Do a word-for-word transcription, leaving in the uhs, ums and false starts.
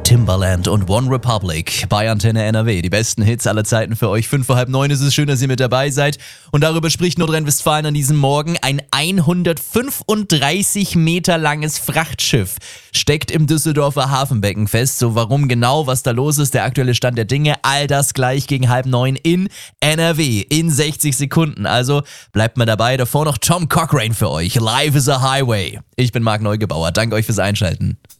Timbaland und One Republic bei Antenne N R W. Die besten Hits aller Zeiten für euch. Fünf vor halb neun ist es schön, dass ihr mit dabei seid. Und darüber spricht Nordrhein-Westfalen an diesem Morgen. Ein hundertfünfunddreißig Meter langes Frachtschiff steckt im Düsseldorfer Hafenbecken fest. So, warum genau, was da los ist, der aktuelle Stand der Dinge, all das gleich gegen halb neun in N R W in sechzig Sekunden. Also bleibt mal dabei. Davor noch Tom Cochrane für euch. Life is a Highway. Ich bin Marc Neugebauer. Danke euch fürs Einschalten.